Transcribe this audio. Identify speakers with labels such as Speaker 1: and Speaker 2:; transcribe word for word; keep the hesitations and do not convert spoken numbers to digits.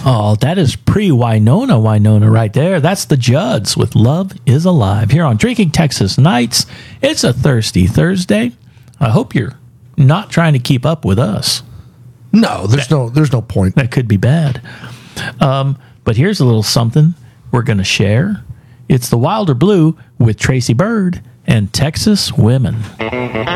Speaker 1: Oh, that is pre-Winona Winona right there. That's the Judds with Love is Alive here on Drinking Texas Nights. It's a thirsty Thursday. I hope you're not trying to keep up with us.
Speaker 2: No, there's no there's no point.
Speaker 1: That could be bad. Um, but here's a little something we're going to share. It's the Wilder Blue with Tracy Byrd and Texas Women.